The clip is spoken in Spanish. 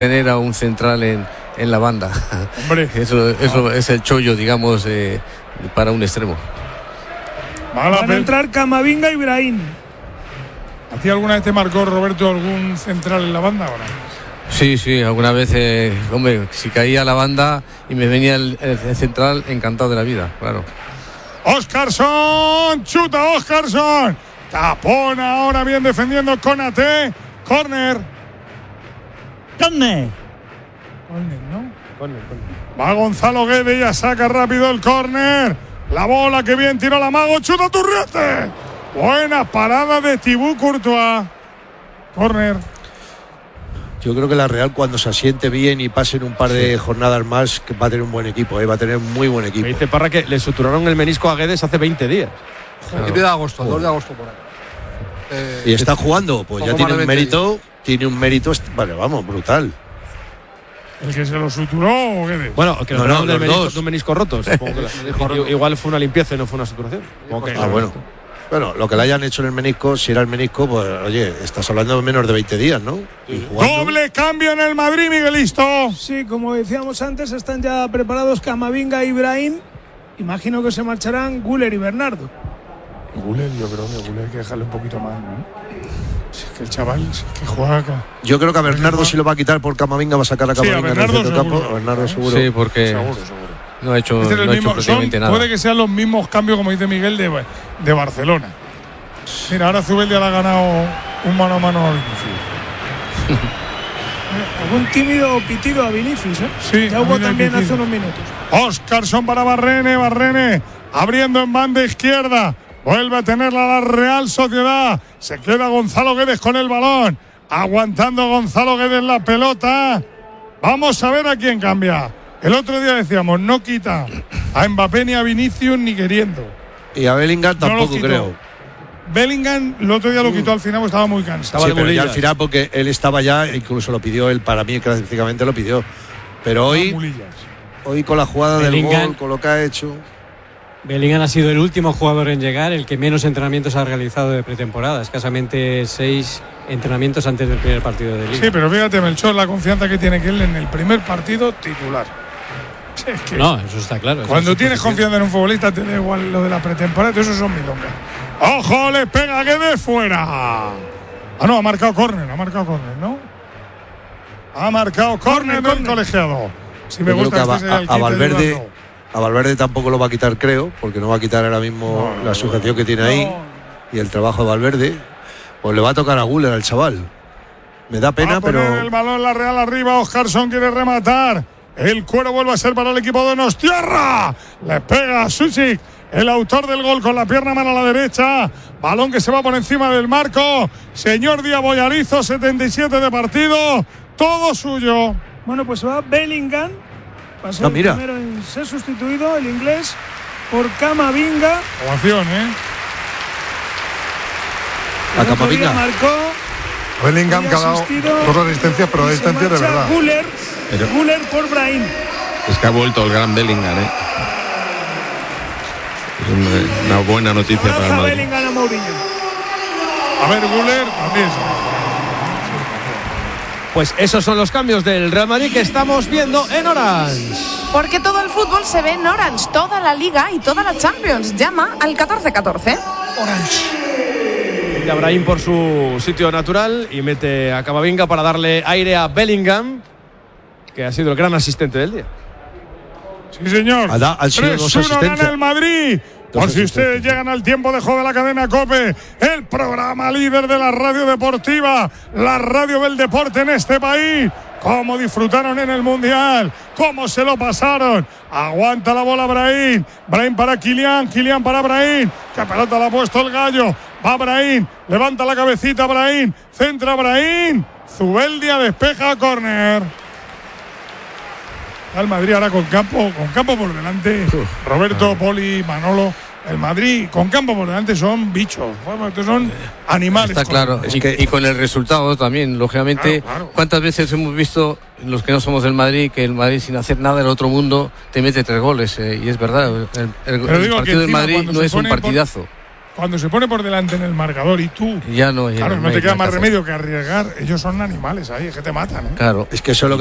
tener a un central en la banda. Hombre, eso es el chollo, digamos, para un extremo. Van a entrar Camavinga y Brahim. ¿A ti alguna vez te marcó, Roberto, algún central en la banda o no? Sí, alguna vez, hombre, si caía la banda y me venía el central, encantado de la vida, claro. Óscarson, chuta Óscarson, tapona ahora bien defendiendo Konaté, córner, ¡Córner! ¿no? Va Gonzalo Guedes, ya saca rápido el córner, la bola que bien tiró la Mago, chuta Turriete, buena parada de Thibaut Courtois, córner. Yo creo que la Real, cuando se asiente bien y pasen un par de jornadas más, que va a tener un buen equipo, va a tener muy buen equipo. Me dice Parra que le suturaron el menisco a Guedes hace 20 días. Principio de agosto, 2 de agosto por ahí. Y está jugando, pues ya tiene un mérito, vale, vamos, brutal. ¿El que se lo suturó o Guedes? Bueno, que no, no, los de un menisco roto. Igual fue una limpieza y no fue una suturación. Bueno. Bueno, lo que le hayan hecho en el menisco, si era el menisco, pues oye, estás hablando de menos de 20 días, ¿no? Sí. Doble cambio en el Madrid, Miguelito. Sí, como decíamos antes, están ya preparados Camavinga y Brahim. Imagino que se marcharán Güler y Bernardo. Güler, yo creo que Güler hay que dejarle un poquito más, ¿no? Si es que el chaval que juega acá. Yo creo que a Bernardo si lo va a quitar por Camavinga, va a sacar a Camavinga en el centro campo. A Bernardo seguro. Sí, porque seguro. No ha hecho prácticamente nada. Puede que sean los mismos cambios, como dice Miguel, de Barcelona. Mira, ahora Zubeldia le ha ganado un mano a mano a Vinicius. Algún tímido pitido a Vinicius, ¿eh? Sí, ya hubo también hace unos minutos. Óscarson para Barrene abriendo en banda izquierda. Vuelve a tenerla la Real Sociedad. Se queda Gonzalo Guedes con el balón. Aguantando Gonzalo Guedes la pelota. Vamos a ver a quién cambia. El otro día decíamos, no quita a Mbappé ni a Vinicius ni queriendo. Y a Bellingham tampoco, creo. Bellingham el otro día lo quitó al final porque estaba muy cansado. Sí, pero ya al final porque él estaba ya, incluso lo pidió él, para mí prácticamente lo pidió. Pero hoy con la jugada del gol, con lo que ha hecho. Bellingham ha sido el último jugador en llegar, el que menos entrenamientos ha realizado de pretemporada. Escasamente 6 entrenamientos antes del primer partido de Liga. Sí, pero fíjate, Melchor, la confianza que tiene que él en el primer partido titular. Es que no, eso está claro. Cuando tienes confianza en un futbolista, te da igual lo de la pretemporada, eso son milongas. ¡Ojo! Le pega que de fuera. Ah, no, ha marcado córner, ¿no? Ha marcado córner del colegiado. Si me gusta a Valverde tampoco lo va a quitar, creo, porque no va a quitar ahora mismo la sujeción que tiene ahí y el trabajo de Valverde. Pues le va a tocar a Güler al chaval. Me da pena, pero el balón la Real arriba. Óscarson quiere rematar. El cuero vuelve a ser para el equipo de Donostiarra. Le pega a Susic, el autor del gol, con la pierna mano a la derecha. Balón que se va por encima del marco. Señor Diaboyarizo, 77 de partido. Todo suyo. Bueno, pues va Bellingham. Va a ser el primero en ser sustituido, el inglés, por Camavinga. Ovación, A Camavinga. Marcó. Bellingham que ha dado 2 asistencias, pero asistencias de verdad. Güler por Brahim. Es que ha vuelto el gran Bellingham, Es una buena noticia para el Madrid. Bellingham a Mourinho. A ver, Güler también. Pues esos son los cambios del Real Madrid que estamos viendo en Orange. Porque todo el fútbol se ve en Orange, toda la Liga y toda la Champions. Llama al 1414. Orange. Brahim por su sitio natural y mete a Camavinga para darle aire a Bellingham, que ha sido el gran asistente del día. Sí, señor. 3-1 gana el Madrid. Por si ustedes llegan al tiempo de juego de la cadena COPE, el programa líder de la radio deportiva, la radio del deporte en este país. Cómo disfrutaron en el Mundial, cómo se lo pasaron. Aguanta la bola Brahim. Brahim para Kylian para Brahim. Que pelota la ha puesto el gallo. Va Brahim, levanta la cabecita Brahim, centra Brahim. Zubeldia despeja a córner. Al Madrid ahora con campo por delante. Roberto, Poli, Manolo. El Madrid con campo por delante son bichos, estos son animales. Está claro, y con el resultado también, lógicamente. Claro. ¿Cuántas veces hemos visto, los que no somos del Madrid, que el Madrid sin hacer nada del otro mundo te mete 3 goles? Y es verdad, el partido del Madrid no es un partidazo. cuando se pone por delante en el marcador y tú, ya no, claro, no te queda más remedio que arriesgar. Ellos son animales ahí, es que te matan, ¿eh? Claro. Es que eso es lo